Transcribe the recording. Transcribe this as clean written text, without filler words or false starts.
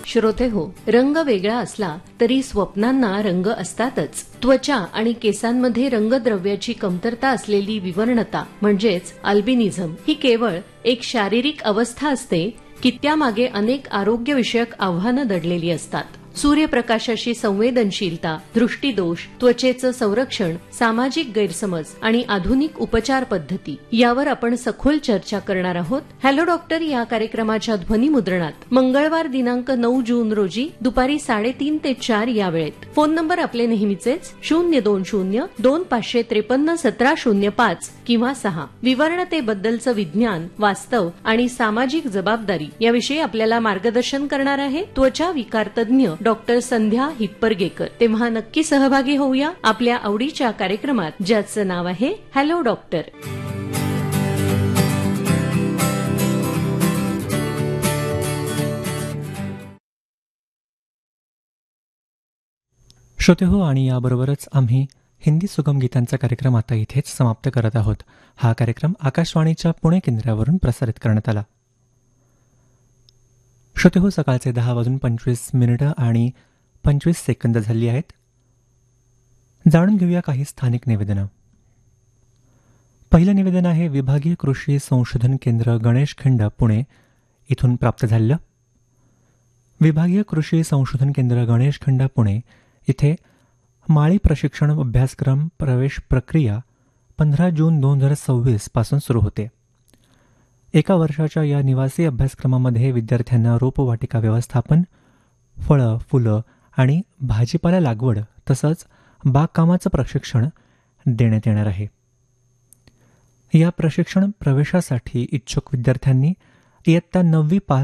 श्रोतेहो, रंग वेगळा असला तरी स्वप्नांना रंग असतातच. त्वचा आणि केसांमध्ये रंगद्रव्याची कमतरता असलेली विवर्णता म्हणजेच अल्बिनिझम ही केवळ एक शारीरिक अवस्था असते की त्यामागे अनेक आरोग्यविषयक आव्हानं दडलेली असतात. सूर्यप्रकाशाशी संवेदनशीलता, दृष्टीदोष, त्वचेचं संरक्षण, सामाजिक गैरसमज आणि आधुनिक उपचार पद्धती यावर आपण सखोल चर्चा करणार आहोत. हॅलो डॉक्टर या कार्यक्रमाच्या ध्वनिमुद्रणात मंगळवार दिनांक 9 जून रोजी दुपारी 3:30 ते 4 या वेळेत. फोन नंबर आपले नेहमीचेच 02025531705 किंवा 6. विवर्णतेबद्दलचं विज्ञान, वास्तव आणि सामाजिक जबाबदारी याविषयी आपल्याला मार्गदर्शन करणार आहे त्वचा विकार तज्ञ डॉक्टर संध्या हिप्परगेकर. तेव्हा नक्की सहभागी होऊया आपल्या आवडीच्या कार्यक्रमात, ज्याचं नाव आहे हॅलो डॉक्टर. श्रोतेहो, आणि याबरोबरच आम्ही हिंदी सुगम गीतांचा कार्यक्रम आता इथेच समाप्त करत आहोत. हा कार्यक्रम आकाशवाणीच्या पुणे केंद्रावरून प्रसारित करण्यात आला. श्रोतेहो, सकाळचे 10:25 आणि 25 सेकंद झाली आहेत. जाणून घेऊया काही स्थानिक निवेदनं. पहिलं निवेदन आहे विभागीय कृषी संशोधन केंद्र गणेशखिंड पुणे इथून प्राप्त झालेलं. विभागीय कृषी संशोधन केंद्र गणेशखिंड पुणे इथे माळी प्रशिक्षण अभ्यासक्रम प्रवेश प्रक्रिया 15 जून 2026 पासून सुरू होते. 1 वर्षाच्या या निवासी अभ्यासक्रमामध्ये विद्यार्थ्यांना रोपवाटिका व्यवस्थापन, फळं, फुलं आणि भाजीपाला लागवड तसंच बागकामाचं प्रशिक्षण देण्यात येणार आहे. या प्रशिक्षण प्रवेशासाठी इच्छुक विद्यार्थ्यांनी इयत्ता 9वी पास